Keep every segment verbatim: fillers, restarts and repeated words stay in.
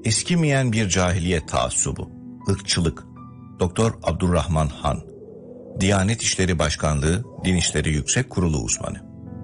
eskimeyen bir cahiliye taassubu, ırkçılık. Doktor Abdurrahman Han, Diyanet İşleri Başkanlığı Din İşleri Yüksek Kurulu uzmanı.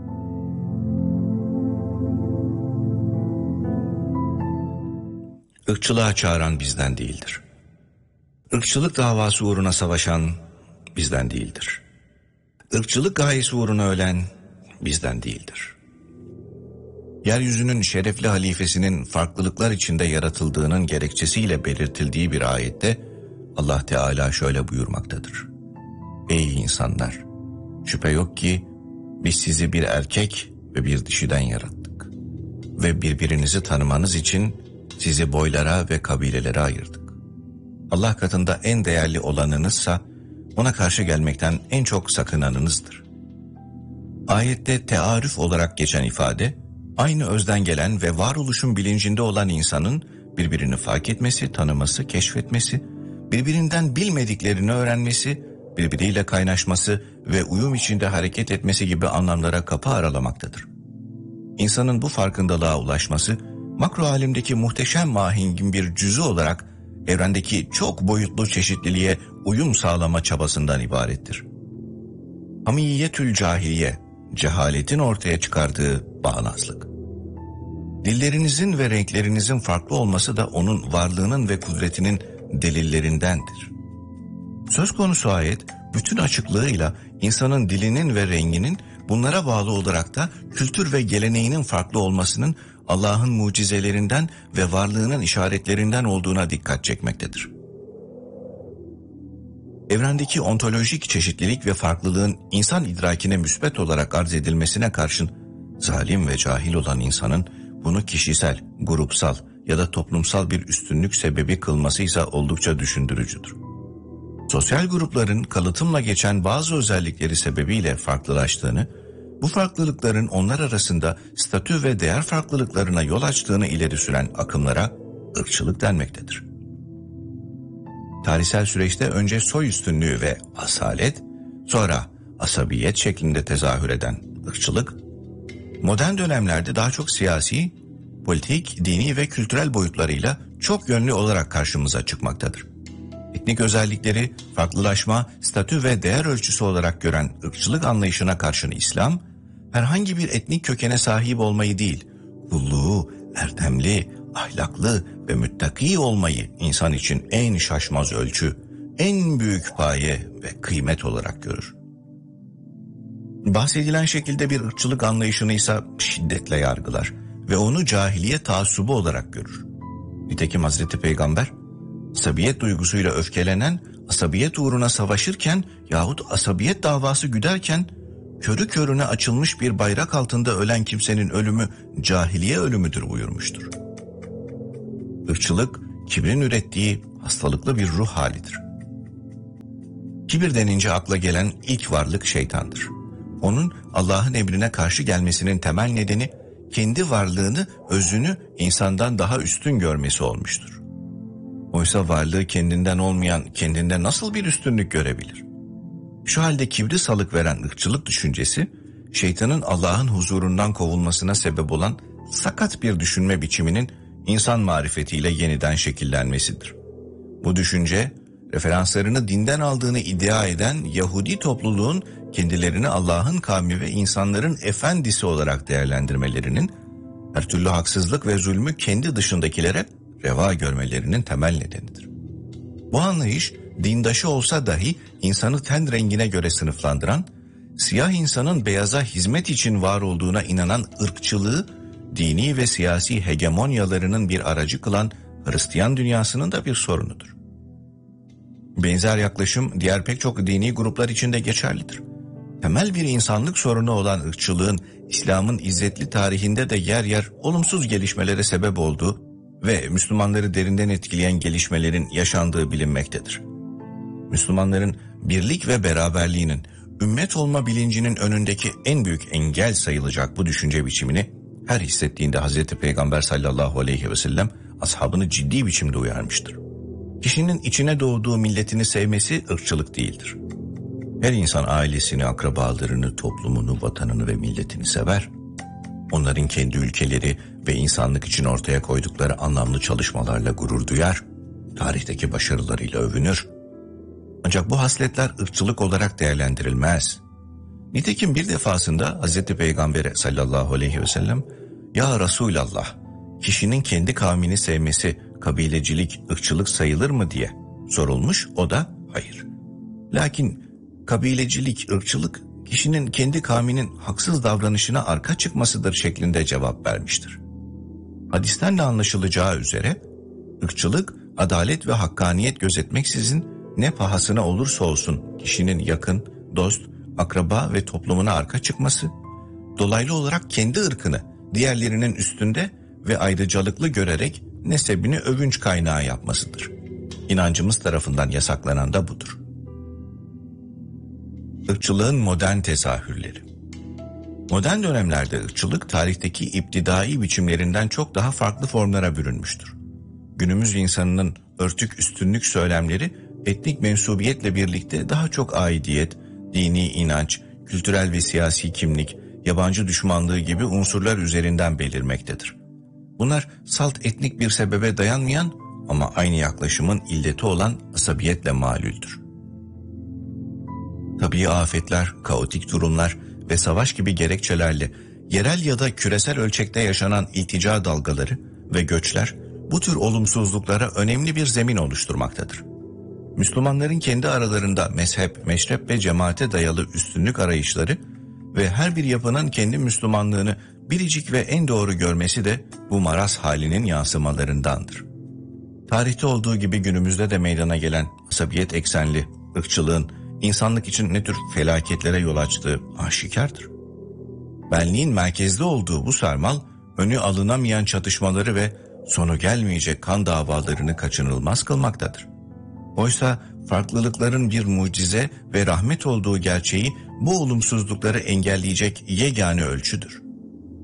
Irkçılığa çağıran bizden değildir. Irkçılık davası uğruna savaşan bizden değildir. Irkçılık gayesi uğruna ölen bizden değildir. Yeryüzünün şerefli halifesinin farklılıklar içinde yaratıldığının gerekçesiyle belirtildiği bir ayette Allah Teala şöyle buyurmaktadır. Ey insanlar! Şüphe yok ki biz sizi bir erkek ve bir dişiden yarattık. Ve birbirinizi tanımanız için sizi boylara ve kabilelere ayırdık. Allah katında en değerli olanınızsa ona karşı gelmekten en çok sakınanınızdır. Ayette tearüf olarak geçen ifade, aynı özden gelen ve varoluşun bilincinde olan insanın birbirini fark etmesi, tanıması, keşfetmesi, birbirinden bilmediklerini öğrenmesi, birbiriyle kaynaşması ve uyum içinde hareket etmesi gibi anlamlara kapı aralamaktadır. İnsanın bu farkındalığa ulaşması, makro alemdeki muhteşem mahingin bir cüzü olarak evrendeki çok boyutlu çeşitliliğe uyum sağlama çabasından ibarettir. Hamiyetül cahiliye, cehaletin ortaya çıkardığı bağnazlık. Dillerinizin ve renklerinizin farklı olması da onun varlığının ve kudretinin delillerindendir. Söz konusu ayet, bütün açıklığıyla insanın dilinin ve renginin bunlara bağlı olarak da kültür ve geleneğinin farklı olmasının Allah'ın mucizelerinden ve varlığının işaretlerinden olduğuna dikkat çekmektedir. Evrendeki ontolojik çeşitlilik ve farklılığın insan idrakine müsbet olarak arz edilmesine karşın zalim ve cahil olan insanın bunu kişisel, grupsal ya da toplumsal bir üstünlük sebebi kılması ise oldukça düşündürücüdür. Sosyal grupların kalıtımla geçen bazı özellikleri sebebiyle farklılaştığını, bu farklılıkların onlar arasında statü ve değer farklılıklarına yol açtığını ileri süren akımlara ırkçılık denmektedir. Tarihsel süreçte önce soy üstünlüğü ve asalet, sonra asabiyet şeklinde tezahür eden ırkçılık, modern dönemlerde daha çok siyasi, politik, dini ve kültürel boyutlarıyla çok yönlü olarak karşımıza çıkmaktadır. Etnik özellikleri farklılaşma, statü ve değer ölçüsü olarak gören ırkçılık anlayışına karşın İslam, herhangi bir etnik kökene sahip olmayı değil, kulluğu, erdemli, ahlaklı ve müttaki olmayı insan için en şaşmaz ölçü, en büyük paye ve kıymet olarak görür. Bahsedilen şekilde bir ırkçılık anlayışını ise şiddetle yargılar ve onu cahiliye taassubu olarak görür. Nitekim Hazreti Peygamber, asabiyet duygusuyla öfkelenen, asabiyet uğruna savaşırken yahut asabiyet davası güderken, körü körüne açılmış bir bayrak altında ölen kimsenin ölümü cahiliye ölümüdür buyurmuştur. Irkçılık, kibrin ürettiği hastalıklı bir ruh halidir. Kibir denince akla gelen ilk varlık şeytandır. Onun Allah'ın emrine karşı gelmesinin temel nedeni, kendi varlığını, özünü insandan daha üstün görmesi olmuştur. Oysa varlığı kendinden olmayan kendinde nasıl bir üstünlük görebilir? Şu halde kibri salık veren ırkçılık düşüncesi, şeytanın Allah'ın huzurundan kovulmasına sebep olan sakat bir düşünme biçiminin insan marifetiyle yeniden şekillenmesidir. Bu düşünce, referanslarını dinden aldığını iddia eden Yahudi topluluğun kendilerini Allah'ın kavmi ve insanların efendisi olarak değerlendirmelerinin, her türlü haksızlık ve zulmü kendi dışındakilere reva görmelerinin temel nedenidir. Bu anlayış, dindaşı olsa dahi insanı ten rengine göre sınıflandıran, siyah insanın beyaza hizmet için var olduğuna inanan ırkçılığı, dini ve siyasi hegemonyalarının bir aracı kılan Hristiyan dünyasının da bir sorunudur. Benzer yaklaşım diğer pek çok dini gruplar için de geçerlidir. Temel bir insanlık sorunu olan ırkçılığın İslam'ın izzetli tarihinde de yer yer olumsuz gelişmelere sebep olduğu ve Müslümanları derinden etkileyen gelişmelerin yaşandığı bilinmektedir. Müslümanların birlik ve beraberliğinin, ümmet olma bilincinin önündeki en büyük engel sayılacak bu düşünce biçimini her hissettiğinde Hazreti Peygamber sallallahu aleyhi ve sellem ashabını ciddi biçimde uyarmıştır. Kişinin içine doğduğu milletini sevmesi ırkçılık değildir. Her insan ailesini, akrabalarını, toplumunu, vatanını ve milletini sever. Onların kendi ülkeleri ve insanlık için ortaya koydukları anlamlı çalışmalarla gurur duyar, tarihteki başarılarıyla övünür. Ancak bu hasletler ırkçılık olarak değerlendirilmez. Nitekim bir defasında Hazreti Peygamber'e sallallahu aleyhi ve sellem, "Ya Resulallah, kişinin kendi kavmini sevmesi kabilecilik, ırkçılık sayılır mı?" diye sorulmuş, o da hayır. Lakin kabilecilik, ırkçılık kişinin kendi kavminin haksız davranışına arka çıkmasıdır şeklinde cevap vermiştir. Hadisten de anlaşılacağı üzere ırkçılık, adalet ve hakkaniyet gözetmeksizin ne pahasına olursa olsun kişinin yakın, dost, akraba ve toplumuna arka çıkması, dolaylı olarak kendi ırkını diğerlerinin üstünde ve ayrıcalıklı görerek nesebini övünç kaynağı yapmasıdır. İnancımız tarafından yasaklanan da budur. Irkçılığın modern tezahürleri. Modern dönemlerde ırkçılık tarihteki iptidai biçimlerinden çok daha farklı formlara bürünmüştür. Günümüz insanının örtük üstünlük söylemleri etnik mensubiyetle birlikte daha çok aidiyet, dini inanç, kültürel ve siyasi kimlik, yabancı düşmanlığı gibi unsurlar üzerinden belirmektedir. Bunlar salt etnik bir sebebe dayanmayan ama aynı yaklaşımın illeti olan asabiyetle malüldür. Tabii afetler, kaotik durumlar ve savaş gibi gerekçelerle yerel ya da küresel ölçekte yaşanan iltica dalgaları ve göçler bu tür olumsuzluklara önemli bir zemin oluşturmaktadır. Müslümanların kendi aralarında mezhep, meşrep ve cemaate dayalı üstünlük arayışları ve her bir yapının kendi Müslümanlığını biricik ve en doğru görmesi de bu maraz halinin yansımalarındandır. Tarihte olduğu gibi günümüzde de meydana gelen asabiyet eksenli ırkçılığın insanlık için ne tür felaketlere yol açtığı aşikardır. Benliğin merkezde olduğu bu sarmal, önü alınamayan çatışmaları ve sonu gelmeyecek kan davalarını kaçınılmaz kılmaktadır. Oysa farklılıkların bir mucize ve rahmet olduğu gerçeği bu olumsuzlukları engelleyecek yegane ölçüdür.